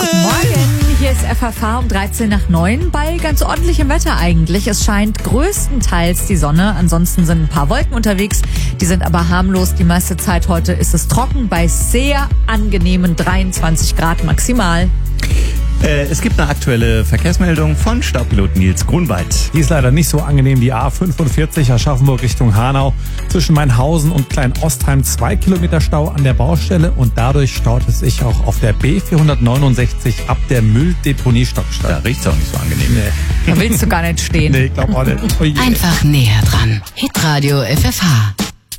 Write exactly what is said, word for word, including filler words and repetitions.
Guten Morgen, hier ist F F H um dreizehn nach neun bei ganz ordentlichem Wetter eigentlich. Es scheint größtenteils die Sonne, ansonsten sind ein paar Wolken unterwegs, die sind aber harmlos. Die meiste Zeit heute ist es trocken bei sehr angenehmen dreiundzwanzig Grad maximal. Äh, es gibt eine aktuelle Verkehrsmeldung von Staubpilot Nils Grunwald. Die ist leider nicht so angenehm. Die A fünfundvierzig Aschaffenburg Richtung Hanau. Zwischen Mainhausen und Kleinostheim zwei Kilometer Stau an der Baustelle und dadurch staut es sich auch auf der B vierhundertneunundsechzig ab der Mülldeponie-Stockstadt. Da riecht's auch nicht so angenehm. Nee. Da willst du gar nicht stehen. Nee, ich glaub auch nicht. Oje. Einfach näher dran. Hitradio F F H.